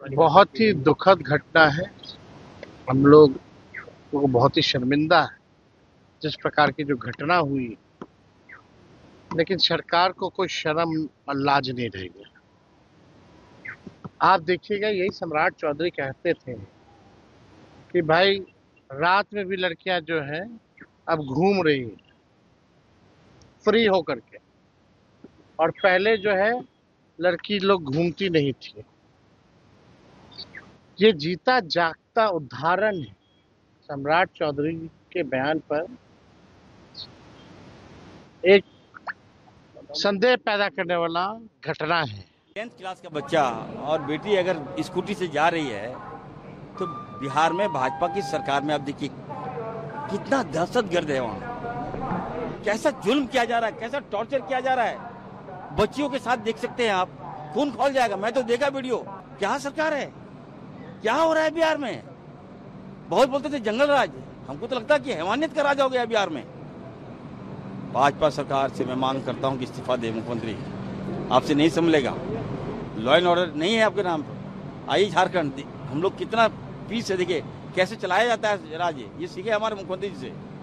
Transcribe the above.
बहुत ही दुखद घटना है। हम लोग को बहुत ही शर्मिंदा है जिस प्रकार की जो घटना हुई, लेकिन सरकार को कोई शर्म और लाज नहीं रह गया। आप देखिएगा, यही सम्राट चौधरी कहते थे कि भाई रात में भी लड़कियां जो है अब घूम रही हैं फ्री होकर के, और पहले जो है लड़की लोग घूमती नहीं थी। ये जीता जागता उदाहरण है सम्राट चौधरी के बयान पर एक संदेह पैदा करने वाला घटना है। 10th क्लास का बच्चा और बेटी अगर स्कूटी से जा रही है तो बिहार में भाजपा की सरकार में आप देखिए कितना दहशतगर्द है। वहाँ कैसा जुल्म किया जा रहा है, कैसा टॉर्चर किया जा रहा है। बच्चियों के साथ देख सकते हैं आप, खून खौल जाएगा। मैं तो देखा वीडियो। क्या सरकार है, क्या हो रहा है बिहार में। बहुत बोलते थे जंगल राज, हमको तो लगता है कि हैवानियत का राज हो गया बिहार में। भाजपा सरकार से मैं मांग करता हूं कि इस्तीफा दे मुख्यमंत्री। आपसे नहीं संभलेगा, लॉ एंड ऑर्डर नहीं है आपके नाम पर। आइए झारखंड, हम लोग कितना पीस से देखिए कैसे चलाया जाता है राज्य, ये सीखे हमारे मुख्यमंत्री जी से।